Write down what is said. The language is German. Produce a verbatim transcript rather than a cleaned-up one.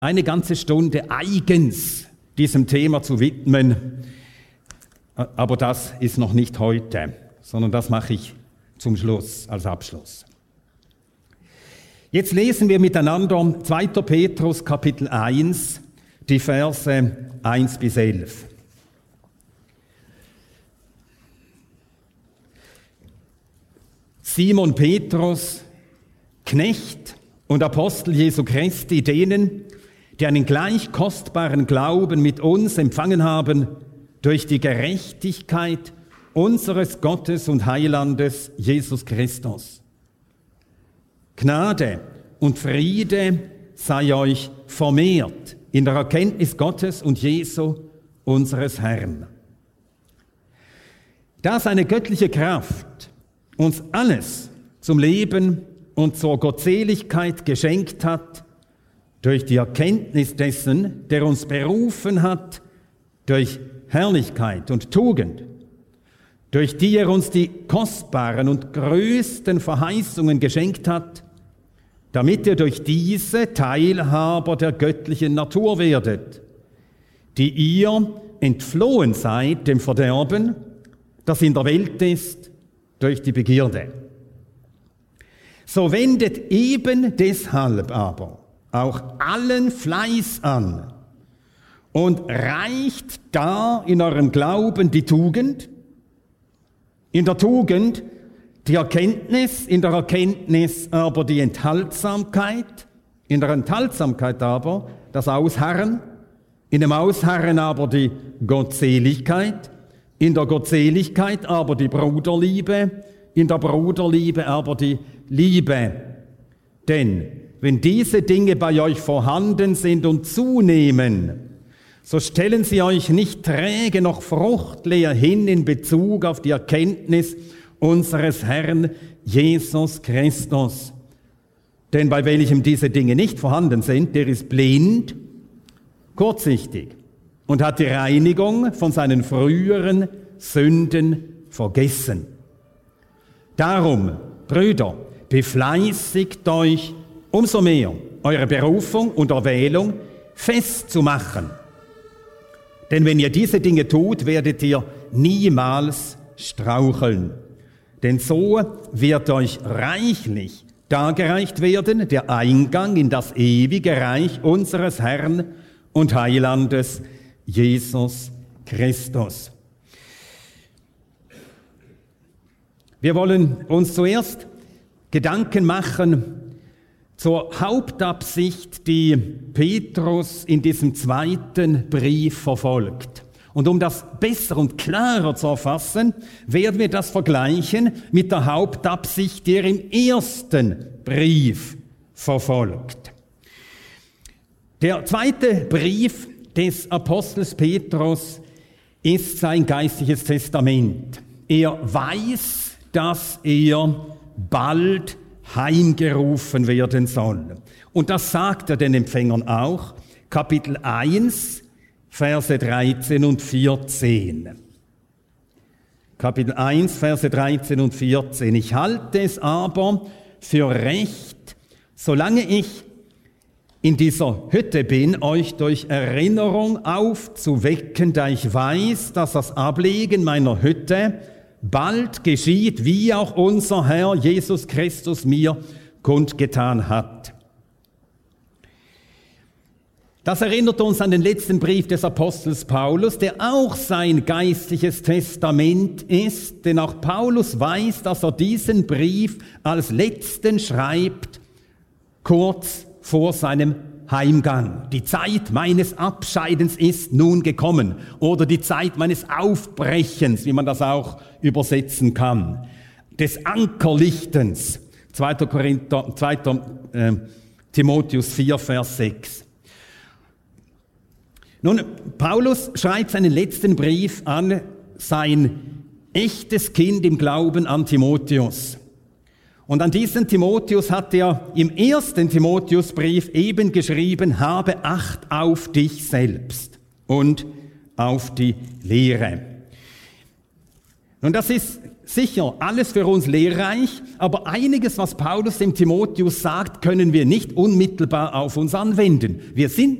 eine ganze Stunde eigens diesem Thema zu widmen. Aber das ist noch nicht heute, sondern das mache ich zum Schluss, als Abschluss. Jetzt lesen wir miteinander zweiter Petrus Kapitel eins, die Verse eins bis elf. Simon Petrus, Knecht und Apostel Jesu Christi, denen, die einen gleich kostbaren Glauben mit uns empfangen haben, durch die Gerechtigkeit unseres Gottes und Heilandes Jesus Christus. Gnade und Friede sei euch vermehrt in der Erkenntnis Gottes und Jesu, unseres Herrn. Da seine göttliche Kraft uns alles zum Leben und zur Gottseligkeit geschenkt hat, durch die Erkenntnis dessen, der uns berufen hat, durch Herrlichkeit und Tugend, durch die er uns die kostbaren und größten Verheißungen geschenkt hat, damit ihr durch diese Teilhaber der göttlichen Natur werdet, die ihr entflohen seid dem Verderben, das in der Welt ist, durch die Begierde. So wendet eben deshalb aber auch allen Fleiß an und reicht da in eurem Glauben die Tugend, in der Tugend die Erkenntnis, in der Erkenntnis aber die Enthaltsamkeit, in der Enthaltsamkeit aber das Ausharren, in dem Ausharren aber die Gottseligkeit, in der Gottseligkeit aber die Bruderliebe, in der Bruderliebe aber die Liebe. Denn wenn diese Dinge bei euch vorhanden sind und zunehmen, so stellen sie euch nicht träge noch fruchtleer hin in Bezug auf die Erkenntnis unseres Herrn Jesus Christus. Denn bei welchem diese Dinge nicht vorhanden sind, der ist blind, kurzsichtig und hat die Reinigung von seinen früheren Sünden vergessen. Darum, Brüder, befleißigt euch umso mehr, eure Berufung und Erwählung festzumachen. Denn wenn ihr diese Dinge tut, werdet ihr niemals straucheln. Denn so wird euch reichlich dargereicht werden der Eingang in das ewige Reich unseres Herrn und Heilandes Jesus Christus. Wir wollen uns zuerst Gedanken machen zur Hauptabsicht, die Petrus in diesem zweiten Brief verfolgt. Und um das besser und klarer zu erfassen, werden wir das vergleichen mit der Hauptabsicht, die er im ersten Brief verfolgt. Der zweite Brief des Apostels Petrus ist sein geistliches Testament. Er weiß, dass er bald heimgerufen werden soll. Und das sagt er den Empfängern auch. Kapitel eins, Verse dreizehn und vierzehn. Kapitel eins, Verse dreizehn und vierzehn. Ich halte es aber für recht, solange ich in dieser Hütte bin, euch durch Erinnerung aufzuwecken, da ich weiß, dass das Ablegen meiner Hütte bald geschieht, wie auch unser Herr Jesus Christus mir kundgetan hat. Das erinnert uns an den letzten Brief des Apostels Paulus, der auch sein geistliches Testament ist, denn auch Paulus weiß, dass er diesen Brief als letzten schreibt, kurz vor seinem Heimgang. Die Zeit meines Abscheidens ist nun gekommen oder die Zeit meines Aufbrechens, wie man das auch übersetzen kann, des Ankerlichtens. zweiter Korinther, zweiter Äh, Timotheus vier, Vers sechs. Nun, Paulus schreibt seinen letzten Brief an sein echtes Kind im Glauben, an Timotheus. Und an diesen Timotheus hat er im ersten Timotheusbrief eben geschrieben, habe Acht auf dich selbst und auf die Lehre. Und das ist sicher alles für uns lehrreich, aber einiges, was Paulus dem Timotheus sagt, können wir nicht unmittelbar auf uns anwenden. Wir sind